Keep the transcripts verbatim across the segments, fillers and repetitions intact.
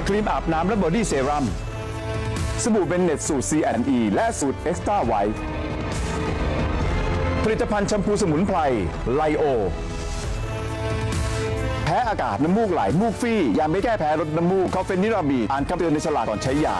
ครีมอาบน้ำและบอดี้เซรั่มสบู่เบนเน็ตสูตร ซี แอนด์ อี และสูตรเอ็กซ์ตร้าไวท์ผลิตภัณฑ์แชมพูสมุนไพรไลโอแพ้อากาศน้ำมูกไหลมูกฟี่ยาไม่แก้แพ้ลดน้ำมูกคอเฟนิรามีอ่านคำเตือนในฉลากก่อนใช้ยา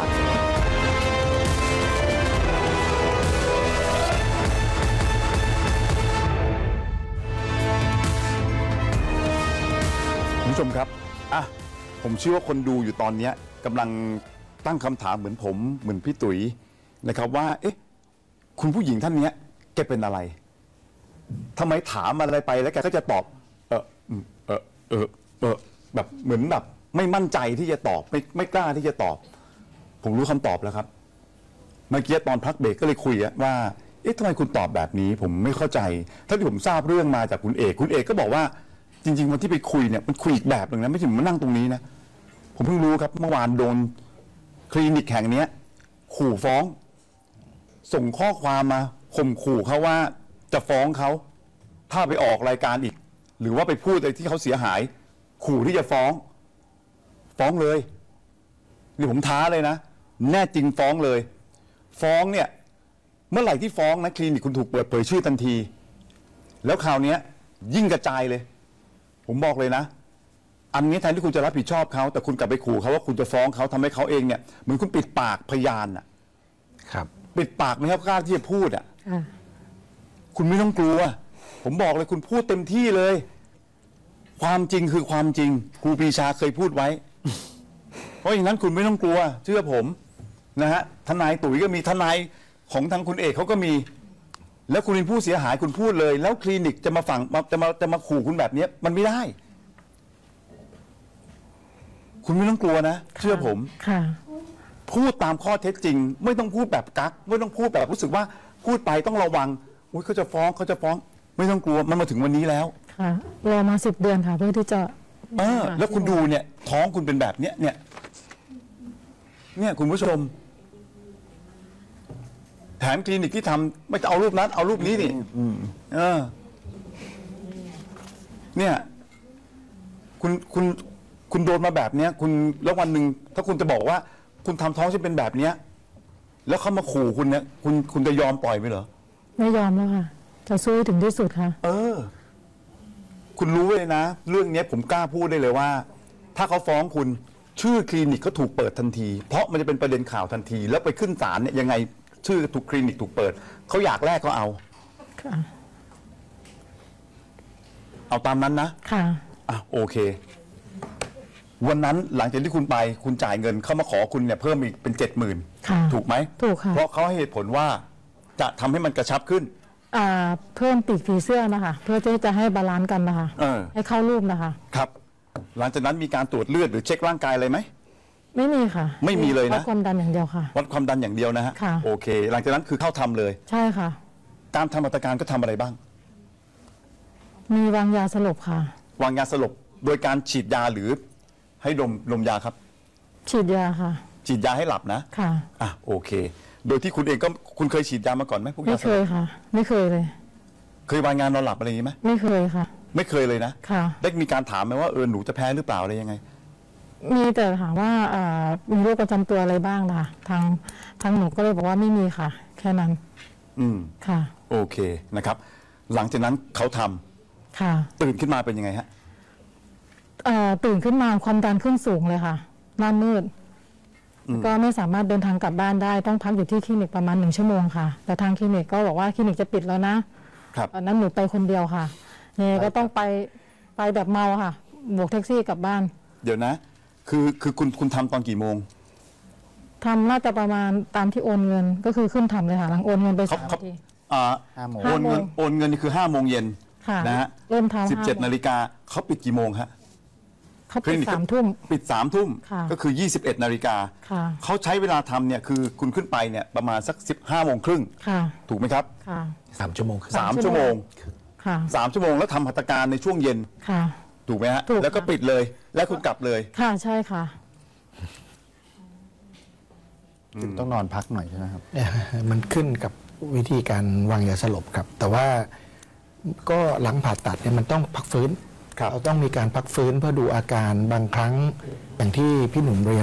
คุณผู้ชมครับอ่ะผมเชื่อว่าคนดูอยู่ตอนนี้กำลังตั้งคำถามเหมือนผมเหมือนพี่ตุ๋ยนะครับว่าเอ๊ะคุณผู้หญิงท่านนี้แกเป็นอะไรทำไมถามอะไรไปแล้วแกก็จะตอบเออเออเออเออแบบเหมือนแบบไม่มั่นใจที่จะตอบไม่ไม่กล้าที่จะตอบ ผมรู้คำตอบแล้วครับเมื่อกี้ตอนพักเบรกก็เลยคุยว่าเอ๊ะทำไมคุณตอบแบบนี้ผมไม่เข้าใจถ้าที่ผมทราบเรื่องมาจากคุณเอกคุณเอกก็บอกว่าจริงๆวันที่ไปคุยเนี่ยมันคุยอีกแบบหนึ่งนะไม่ใช่มานั่งตรงนี้นะผมเพิ่งรู้ครับเมื่อวานโดนคลินิกแห่งนี้ขู่ฟ้องส่งข้อความมาข่มขู่เขาว่าจะฟ้องเขาถ้าไปออกรายการอีกหรือว่าไปพูดอะไรที่เขาเสียหายขู่ที่จะฟ้องฟ้องเลยนี่ผมท้าเลยนะแน่จริงฟ้องเลยฟ้องเนี่ยเมื่อไหร่ที่ฟ้องนะคลินิกคุณถูกเปิดเผยชื่อทันทีแล้วคราวนี้ยิ่งกระจายเลยผมบอกเลยนะอันนี้แทนที่คุณจะรับผิดชอบเขาแต่คุณกลับไปขู่เขาว่าคุณจะฟ้องเขาทำให้เขาเองเนี่ยเหมือนคุณปิดปากพยานอ่ะครับปิดปากไม่ให้กล้าที่จะพูดอ่ะคุณไม่ต้องกลัวผมบอกเลยคุณพูดเต็มที่เลยความจริงคือความจริงครูปรีชาเคยพูดไว้เพราะอย่างนั้นคุณไม่ต้องกลัวเชื่อผมนะฮะทนายตุ๋ยก็มีทนายของทางคุณเอกเขาก็มีแล้วคุณเป็นผู้เสียหายคุณพูดเลยแล้วคลินิกจะมาฝั่งจะมาจะมาขู่คุณแบบนี้มันไม่ได้คุณไม่ต้องกลัวนะเชื่อผมค่ะพูดตามข้อเท็จจริงไม่ต้องพูดแบบกักไม่ต้องพูดแบบรู้สึกว่าพูดไปต้องระวังอุ้ยเขาจะฟ้องเขาจะฟ้องไม่ต้องกลัวมันมาถึงวันนี้แล้วค่ะรอมาสิบเดือนค่ะเพื่อที่จะเออแล้วคุณดูเนี่ยท้องคุณเป็นแบบเนี้ยเนี่ยเนี่ยคุณผู้ชมแถมคลินิกที่ทำไม่จะเอารูปนั้นเอารูปนี้นี่เออเนี่ยคุณคุณคุณโดนมาแบบเนี้ยคุณแล้ววันหนึ่งถ้าคุณจะบอกว่าคุณทำท้องฉันเป็นแบบเนี้ยแล้วเขามาขู่คุณเนี่ยคุณคุณจะยอมปล่อยไหมเหรอไม่ยอมแล้วค่ะจะสู้ถึงที่สุดค่ะเออคุณรู้เลยนะเรื่องนี้ผมกล้าพูดได้เลยว่าถ้าเขาฟ้องคุณชื่อคลินิกก็ถูกเปิดทันทีเพราะมันจะเป็นประเด็นข่าวทันทีแล้วไปขึ้นศาลเนี่ยยังไงชื่อถูกคลินิกถูกเปิดเขาอยากแลกก็เอาค่ะเอาตามนั้นนะค่ะอ่ะโอเควันนั้นหลังจากที่คุณไปคุณจ่ายเงินเขามาขอคุณเนี่ยเพิ่มอีกเป็นเจ็ดหมื่นถูกไหมถูกค่ะเพราะเขาให้เหตุผลว่าจะทำให้มันกระชับขึ้นอ่าเพิ่มปีกผีเสื้อนะคะเพื่อที่จะให้บาลานซ์กันนะคะให้เข้ารูปนะคะครับหลังจากนั้นมีการตรวจเลือดหรือเช็คร่างกายอะไรไหมไม่มีค่ะไม่มีเลยนะวัดความดันอย่างเดียวค่ะวัดความดันอย่างเดียวนะฮะโอเคหลังจากนั้นคือเข้าทำเลยใช่ค่ะการทำมาตรการก็ทำอะไรบ้างมีวางยาสลบค่ะวางยาสลบโดยการฉีดยาหรือให้ดมดมยาครับฉีดยาค่ะฉีดยาให้หลับนะค่ะอ่ะโอเคโดยที่คุณเองก็คุณเคยฉีดยามาก่อนไหมพวกยาไม่เคยค่ะไม่เคยเลยเคยวางงานนอนหลับอะไรอย่างนี้ไหมไม่เคยค่ะไม่เคยเลยนะค่ะได้มีการถามไหมว่าเออหนูจะแพ้หรือเปล่าอะไรยังไงมีแต่ถามว่ามีโรคประจำตัวอะไรบ้างล่ะทางทางหนูก็เลยบอกว่าไม่มีค่ะแค่นั้นอืมค่ะโอเคนะครับหลังจากนั้นเขาทำค่ะตื่นขึ้นมาเป็นยังไงฮะตื่นขึ้นมาความดันขึ้นสูงเลยค่ะหน้ามืดก็ไม่สามารถเดินทางกลับบ้านได้ต้องพักอยู่ที่คลินิกประมาณหนึ่งชั่วโมงค่ะแต่ทางคลินิกก็บอกว่าคลินิกจะปิดแล้วนะครับตอนนั้นหนูไปคนเดียวค่ะเนี่ยก็ต้องไปไปแบบเมาค่ะบวกแท็กซี่กลับบ้านเดี๋ยวนะคือคือคุณคุณทำตอนกี่โมงทำน่าจะประมาณตามที่โอนเงินก็คือขึ้นทำเลยค่ะหลังโอนเงินไปสามทีอ่าโอนเงินโอนเงินนี่คือห้าโมงเย็นนะฮะเริ่มทำสิบเจ็ดนาฬิกาเขาปิดกี่โมงฮะเขาปิดสามทุ่มปิดสามทุ่มก็คือยี่สิบเอ็ดนาฬิกาเขาใช้เวลาทำเนี่ยคือคุณขึ้นไปเนี่ยประมาณสักสิบห้าโมงครึ่งถูกไหมครับสามชั่วโมงสามชั่วโมงสามชั่วโมงแล้วทำหัตถการในช่วงเย็นถูกไหมฮะแล้วก็ปิดเลยแล้วคุณกลับเลยค่ะใช่ค่ะต้องนอนพักหน่อยใช่ไหมครับมันขึ้นกับวิธีการวางยาสลบครับแต่ว่าก็หลังผ่าตัดเนี่ยมันต้องพักฟื้นเราต้องมีการพักฟื้นเพื่อดูอาการบางครั้งอย่างที่พี่หนุ่มเรียน